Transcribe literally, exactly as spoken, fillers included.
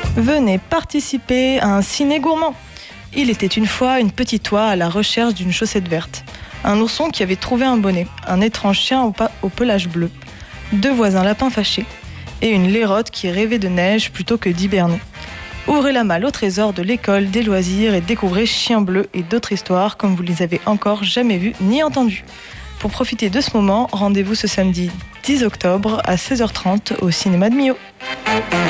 Venez participer à un ciné gourmand. Il était une fois une petite oie à la recherche d'une chaussette verte. Un ourson qui avait trouvé un bonnet, un étrange chien au, pa- au pelage bleu, deux voisins lapins fâchés, et une lairotte qui rêvait de neige plutôt que d'hiberner. Ouvrez la malle au trésor de l'école des loisirs et découvrez Chien bleu et d'autres histoires comme vous les avez encore jamais vues ni entendues. Pour profiter de ce moment, rendez-vous ce samedi dix octobre à seize heures trente au cinéma de Millau.